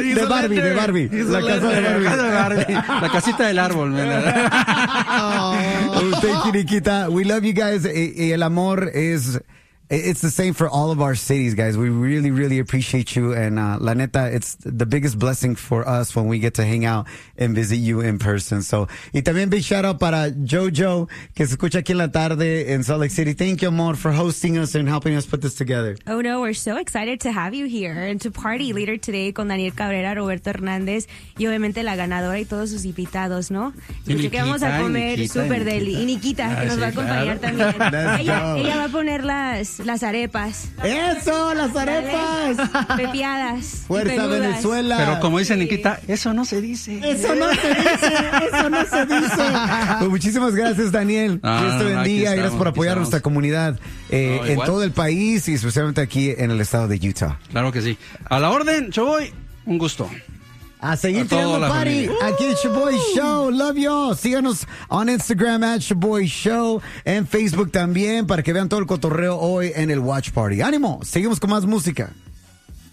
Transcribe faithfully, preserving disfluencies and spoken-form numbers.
De Barbie, de Barbie. La casa de Barbie. La, Barbie. La casita del árbol. Oh, thank you, Nikita. We love you guys. El amor is... It's the same for all of our cities, guys. We really, really appreciate you. And uh, la neta, it's the biggest blessing for us when we get to hang out and visit you in person. So, y también big shout out para Jojo, que se escucha aquí en la tarde in Salt Lake City. Thank you, amor, for hosting us and helping us put this together. Oh, no, we're so excited to have you here and to party later today con Daniel Cabrera, Roberto Hernández y obviamente la ganadora y todos sus invitados, ¿no? Escuché que vamos a comer súper deli. Y Nikita, ah, que nos sí, va a acompañar claro. también. Ella, ella va a poner las, las arepas. ¡Eso, las arepas! Pepiadas. Fuerza Venezuela. Pero como dice Nikita, eso no se dice. Eso no se dice, eso no se dice. Pues muchísimas gracias, Daniel. Ah, Dios te no, bendiga. estamos, Gracias por apoyar a nuestra comunidad eh, no, en todo el país y especialmente aquí en el estado de Utah. Claro que sí. A la orden, Choboy, un gusto. A seguir A toda tirando la party familia. aquí en Shoboy Show. Love y'all. Síganos on Instagram at Shoboy Show, en Facebook también para que vean todo el cotorreo hoy en el Watch Party. ¡Ánimo! Seguimos con más música.